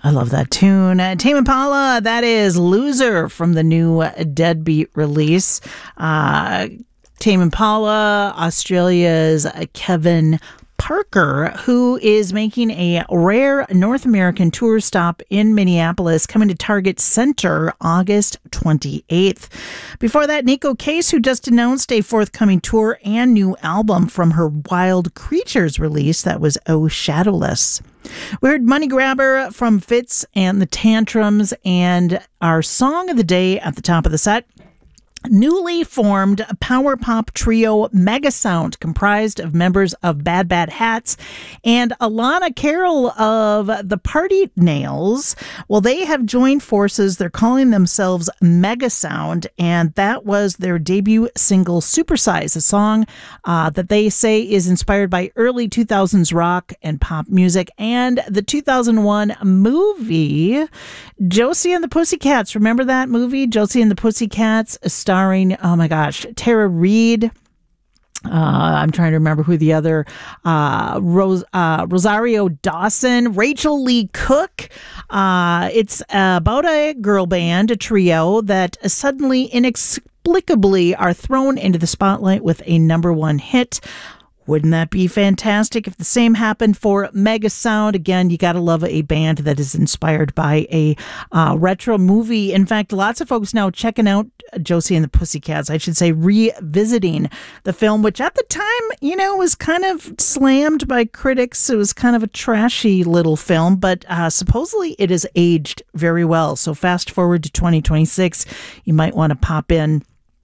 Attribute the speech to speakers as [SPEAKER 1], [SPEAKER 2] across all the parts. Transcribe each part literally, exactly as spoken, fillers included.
[SPEAKER 1] I love that tune. Uh, Tame Impala, that is Loser from the new Deadbeat release. Uh, Tame Impala, Australia's Kevin Parker, who is making a rare North American tour stop in Minneapolis, coming to Target Center August twenty-eighth. Before that, Nico Case, who just announced a forthcoming tour and new album from her Wild Creatures release that was Oh Shadowless. We heard Money Grabber from Fitz and the Tantrums, and our song of the day at the top of the set. Newly formed power pop trio Megasound, comprised of members of Bad Bad Hats and Alana Carroll of the Party Nails. Well, they have joined forces. They're calling themselves Megasound, and that was their debut single, Supersize, a song uh, that they say is inspired by early two thousands rock and pop music and the two thousand one movie Josie and the Pussycats. Remember that movie, Josie and the Pussycats, starring, oh my gosh, Tara Reid. Uh, I'm trying to remember who the other, uh, Rose, uh, Rosario Dawson, Rachel Lee Cook. Uh, it's about a girl band, a trio that suddenly, inexplicably are thrown into the spotlight with a number one hit. Wouldn't that be fantastic if the same happened for Megasound? Again, you got to love a band that is inspired by a uh, retro movie. In fact, lots of folks now checking out Josie and the Pussycats, I should say, revisiting the film, which at the time, you know, was kind of slammed by critics. It was kind of a trashy little film, but uh, supposedly it has aged very well. So fast forward to twenty twenty-six, you might want to pop in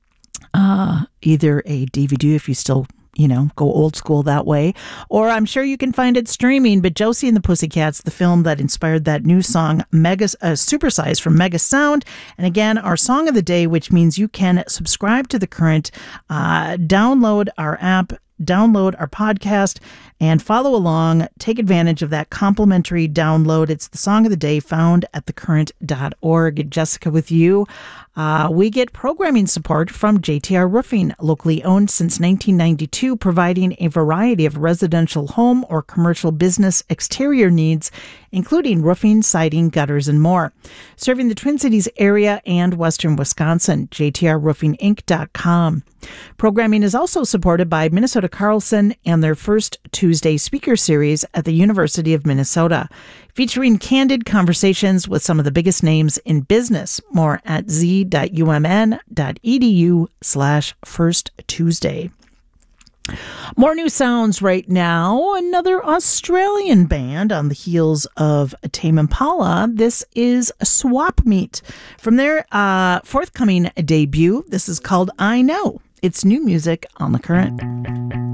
[SPEAKER 1] uh, either a D V D if you still you know, go old school that way. Or I'm sure you can find it streaming, but Josie and the Pussycats, the film that inspired that new song, Mega uh, Supersize from Megasound. And again, our song of the day, which means you can subscribe to The Current, uh, download our app, download our podcast, and follow along. Take advantage of that complimentary download. It's the song of the day found at the current dot org. Jessica with you. Uh, we get programming support from J T R Roofing, locally owned since nineteen ninety-two, providing a variety of residential home or commercial business exterior needs, including roofing, siding, gutters, and more. Serving the Twin Cities area and western Wisconsin, J T R roofing inc dot com. Programming is also supported by Minnesota Carlson and their first Tuesday speaker series at the University of Minnesota, featuring candid conversations with some of the biggest names in business. More at z dot u m n dot e d u slash first Tuesday. More new sounds right now. Another Australian band on the heels of Tame Impala. This is Swap Meet from their uh, forthcoming debut. This is called I Know. It's new music on The Current.